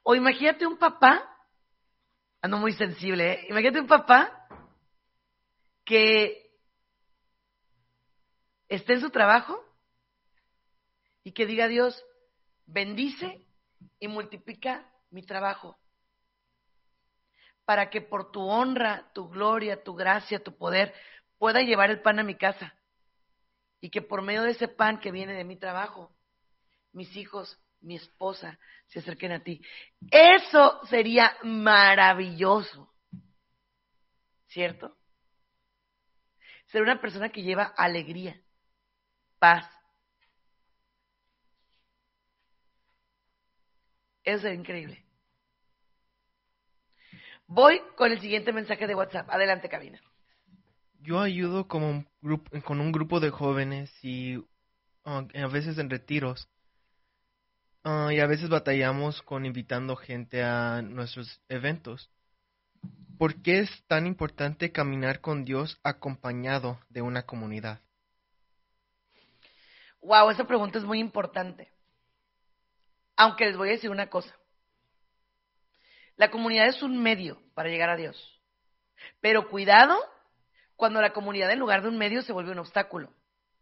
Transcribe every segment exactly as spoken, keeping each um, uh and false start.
O imagínate un papá, ando muy sensible, ¿eh? Imagínate un papá que esté en su trabajo y que diga a Dios, bendice y multiplica mi trabajo, para que por tu honra, tu gloria, tu gracia, tu poder, pueda llevar el pan a mi casa. Y que por medio de ese pan que viene de mi trabajo, mis hijos, mi esposa, se acerquen a ti. Eso sería maravilloso, ¿cierto? Ser una persona que lleva alegría, paz. Eso sería increíble. Voy con el siguiente mensaje de WhatsApp. Adelante, cabina. Yo ayudo como un grupo, con un grupo de jóvenes y uh, a veces en retiros. Uh, y a veces batallamos con invitando gente a nuestros eventos. ¿Por qué es tan importante caminar con Dios acompañado de una comunidad? Wow, esa pregunta es muy importante. Aunque les voy a decir una cosa. La comunidad es un medio para llegar a Dios. Pero cuidado cuando la comunidad en lugar de un medio se vuelve un obstáculo.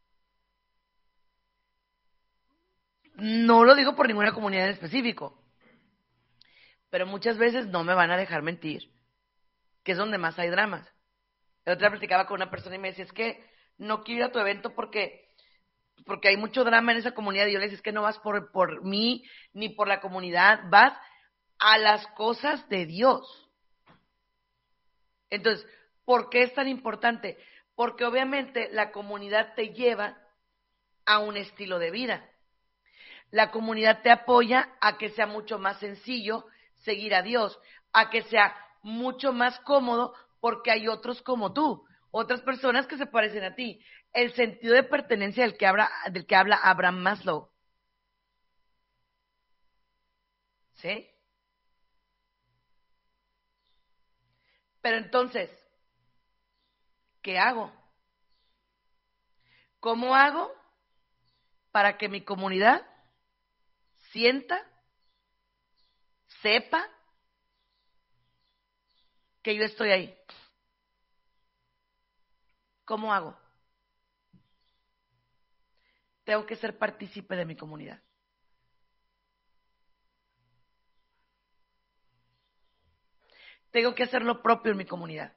No lo digo por ninguna comunidad en específico, pero muchas veces no me van a dejar mentir, que es donde más hay dramas. La otra platicaba con una persona y me decía, es que no quiero ir a tu evento porque, porque hay mucho drama en esa comunidad. Y yo le decía, es que no vas por, por mí ni por la comunidad, vas a las cosas de Dios. Entonces, ¿por qué es tan importante? Porque obviamente la comunidad te lleva a un estilo de vida. La comunidad te apoya a que sea mucho más sencillo seguir a Dios, a que sea mucho más cómodo porque hay otros como tú, otras personas que se parecen a ti. El sentido de pertenencia del que habla, del que habla Abraham Maslow. ¿Sí? Pero entonces, ¿qué hago? ¿Cómo hago para que mi comunidad sienta, sepa que yo estoy ahí? ¿Cómo hago? Tengo que ser partícipe de mi comunidad. Tengo que hacer lo propio en mi comunidad.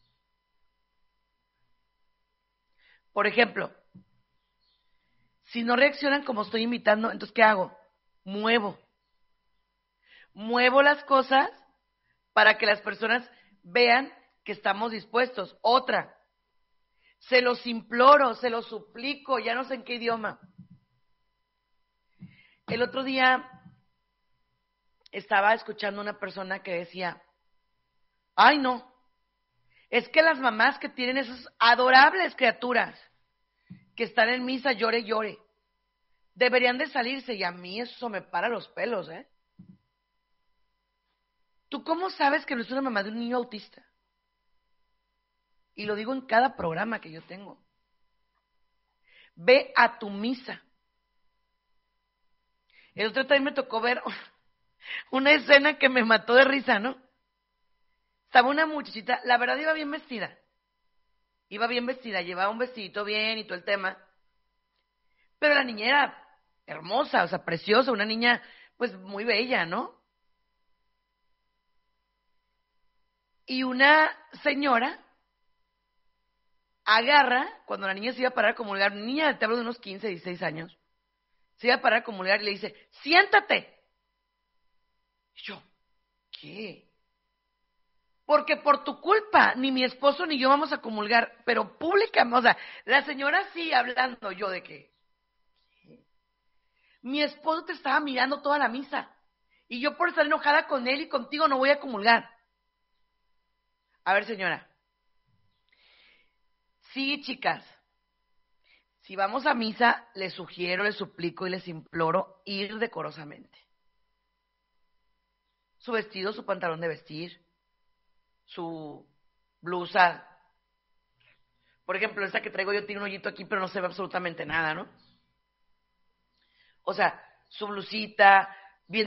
Por ejemplo, si no reaccionan como estoy invitando, entonces ¿qué hago? Muevo. Muevo las cosas para que las personas vean que estamos dispuestos. Otra, se los imploro, se los suplico, ya no sé en qué idioma. El otro día estaba escuchando a una persona que decía, ay no, es que las mamás que tienen esas adorables criaturas que están en misa llore llore, deberían de salirse, y a mí eso me para los pelos, ¿eh? ¿Tú cómo sabes que no es una mamá de un niño autista? Y lo digo en cada programa que yo tengo. Ve a tu misa. El otro día también me tocó ver una escena que me mató de risa, ¿no? Estaba una muchachita, la verdad iba bien vestida. Iba bien vestida, llevaba un vestidito bien y todo el tema. Pero la niña era hermosa, o sea, preciosa, una niña pues muy bella, ¿no? Y una señora agarra, cuando la niña se iba a parar a comulgar, una niña, te hablo de unos quince, dieciséis años, se iba a parar a comulgar y le dice, siéntate. Y yo, ¿qué? Porque por tu culpa, ni mi esposo ni yo vamos a comulgar, pero públicamente, o sea, la señora sí hablando, yo de que, ¿qué? Mi esposo te estaba mirando toda la misa, y yo por estar enojada con él y contigo no voy a comulgar. A ver, señora. Sí, chicas. Si vamos a misa, les sugiero, les suplico y les imploro ir decorosamente. Su vestido, su pantalón de vestir, su blusa. Por ejemplo, esta que traigo yo tiene un hoyito aquí, pero no se ve absolutamente nada, ¿no? O sea, su blusita,